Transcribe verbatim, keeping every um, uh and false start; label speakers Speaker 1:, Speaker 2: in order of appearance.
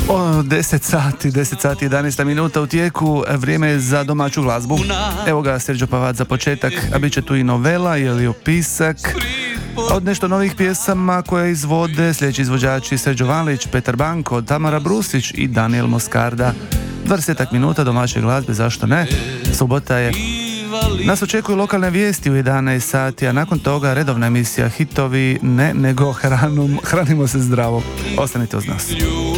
Speaker 1: O, deset sati, deset sati, jedanaest minuta u tijeku, vrijeme je za domaću glazbu. Evo ga Serđo Pavac za početak, a bit će tu i novela, je li opisak. Od nešto novih pjesama koje izvode sljedeći izvođači Serđo Valić, Petar Banko, Tamara Brusić i Daniel Moskarda. dvadeset minuta domaće glazbe, zašto ne? Subota je. Nas očekuju lokalne vijesti u jedanaest sati, a nakon toga redovna emisija Hitovi, ne nego hranom, hranimo se zdravo. Ostanite uz nas.